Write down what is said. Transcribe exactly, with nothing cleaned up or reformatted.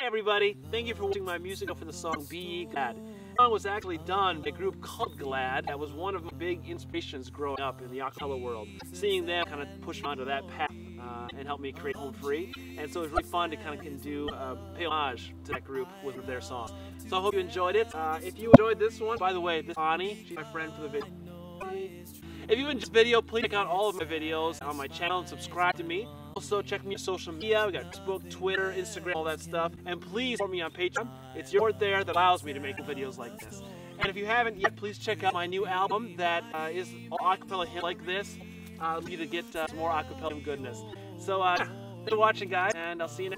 everybody, thank you for watching my music for the song Be Ye Glad. The song was actually done by a group called Glad. That was one of my big inspirations growing up in the acapella world. Seeing them kind of push me onto that path uh, and help me create Home Free. And so it was really fun to kind of can do uh, pay homage to that group with their songs. So I hope you enjoyed it. Uh, if you enjoyed this one, by the way, this is Ani, she's my friend for the video. If you enjoyed this video, please check out all of my videos on my channel and subscribe to me. Also, check me on social media. We got Facebook, Twitter, Instagram, all that stuff. And please support me on Patreon. It's your support there that allows me to make videos like this. And if you haven't yet, please check out my new album that uh, is all acapella hymns like this. Uh, you to get uh, some more acapella goodness. So, uh, thanks for watching, guys, and I'll see you next.